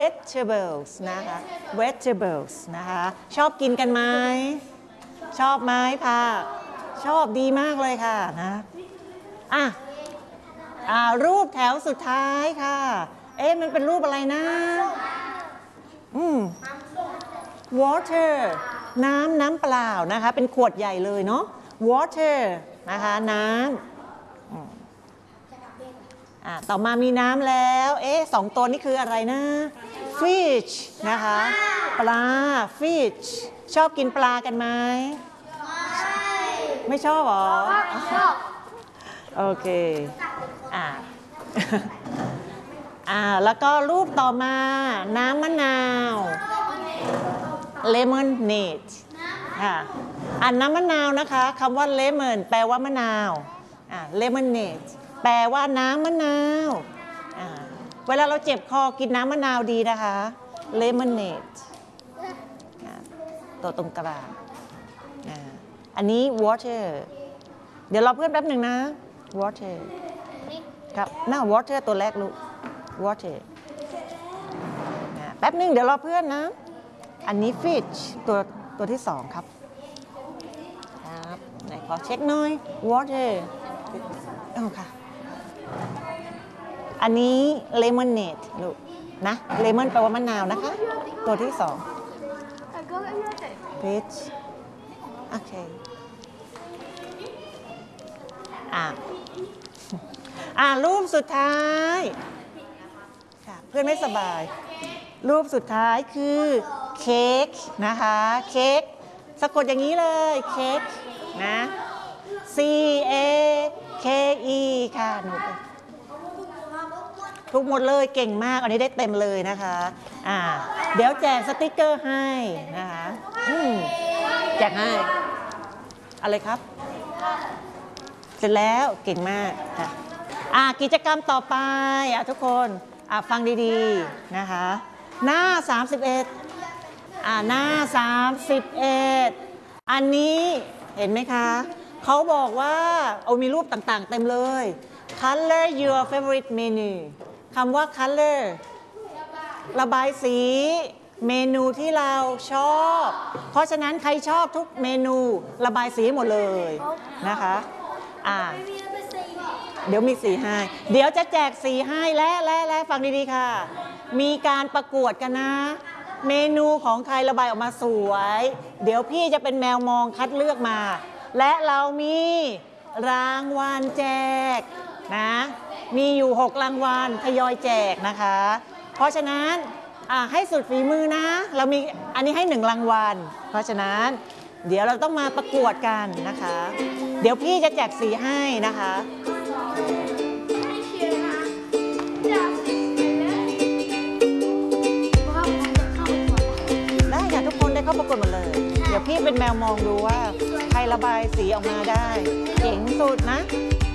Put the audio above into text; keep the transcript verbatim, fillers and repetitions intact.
vegetables นะคะ vegetables นะคะชอบกินกันไหมชอบไหมผักชอบดีมากเลยค่ะนะอ่ะอ่ารูปแถวสุดท้ายค่ะเอ๊ะมันเป็นรูปอะไรนะอืม water น้ำน้ำเปล่านะคะเป็นขวดใหญ่เลยเนาะ water นะคะน้ำอ่าต่อมามีน้ำแล้วเอ๊ะสองตัวนี้คืออะไรนะ fish นะคะปลา fish ชอบกินปลากันไหมไม่ชอบหรอชอบโอเคอ่าอ่าแล้วก็รูปต่อมาน้ำมะนาว lemonade ค่ะอ่านน้ำมะนาวนะคะคำว่า lemon แปลว่ามะนาวอ่า lemonade แปลว่าน้ำมะนาวอ่าเวลาเราเจ็บคอกินน้ำมะนาวดีนะคะ lemonade ตัวตรงกลางอ่าอันนี้ water เดี๋ยวรอเพื่อนแป๊บหนึ่งนะ water ครับหน้า water ตัวแรกลูก water แป๊บหนึ่งเดี๋ยวรอเพื่อนนะอันนี้ fish ตัวตัวที่สองครับครับไหนขอเช็คหน่อย water อ๋อค่ะอันนี้ lemonade ลูกนะ lemon แปลว่ามะนาวนะคะตัวที่สอง fish โอเคอ่ะอ่ะรูปสุดท้ายค่ะเพื่อนไม่สบายรูปสุดท้ายคือเค้กนะคะเค้กสะกดอย่างนี้เลยเค้กนะ C A K E ค่ะหนูทุกหมดเลยเก่งมากอันนี้ได้เต็มเลยนะคะอ่าเดี๋ยวแจกสติกเกอร์ให้นะคะแจกให้อะไรครับเสร็จแล้วเก่งมากค่ะอ่ากิจกรรมต่อไปอ่ะทุกคนอ่ะฟังดีๆนะคะหน้าสามสิบเอ็ดอ่าหน้าสามสิบเอ็ดอันนี้เห็นไหมคะเขาบอกว่าเอามีรูปต่างๆเต็มเลย color your favorite menu คำว่า color ระบายสีเมนูที่เราชอบเพราะฉะนั้นใครชอบทุกเมนูระบายสีหมดเลยนะคะอ่าเดี๋ยวมีสีให้เดี๋ยวจะแจกสีให้และและและฟังดีๆค่ะมีการประกวดกันนะเมนูของใครระบายออกมาสวยเดี๋ยวพี่จะเป็นแมวมองคัดเลือกมาและเรามีรางวัลแจกนะมีอยู่หกรางวัลทยอยแจกนะคะเพราะฉะนั้นให้สุดฝีมือนะเรามีอันนี้ให้หนึ่งรางวัลเพราะฉะนั้นเดี๋ยวเราต้องมาประกวดกันนะคะเดี๋ยวพี่จะแจกสีให้นะคะได้ค่ะทุกคนได้เข้าประกวดหมดเลยเดี๋ยวพี่เป็นแมวมองดูว่าใครระบายสีออกมาได้เจ๋งสุดนะ